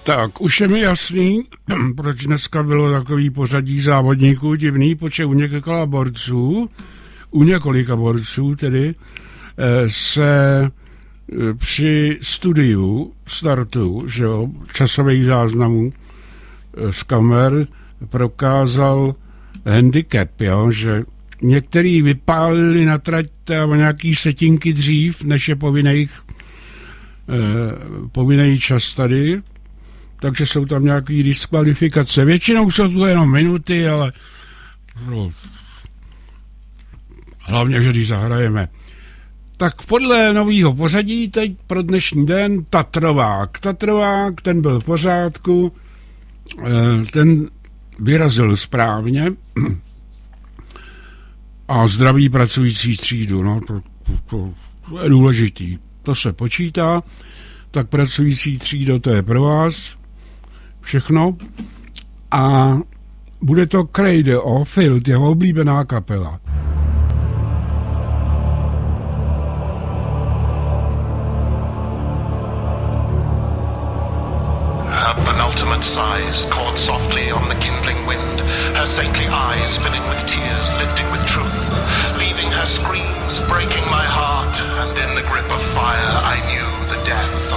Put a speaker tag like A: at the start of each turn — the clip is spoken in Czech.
A: Tak, už je mi jasný, proč dneska bylo takový pořadí závodníků divný, protože u několika borců tedy, se při studiu startu, že jo, časových záznamů z kamer prokázal handicap, jo, že některý vypálili na trať o nějaký setinky dřív, než je povinný čas tady, takže jsou tam nějaký diskvalifikace. Většinou jsou to jenom minuty, ale hlavně, že když zahrajeme. Tak podle nového pořadí teď pro dnešní den Tatrovák, ten byl v pořádku, ten vyrazil správně a zdraví pracující třídu, no to je důležitý, to se počítá, tak pracující třído, to je pro vás všechno a bude to Cradle of Filth, jeho oblíbená kapela.
B: Penultimate sighs caught softly on the kindling wind, her saintly eyes filling with tears, lifting with truth, leaving her screams, breaking my heart, and in the grip of fire I knew the death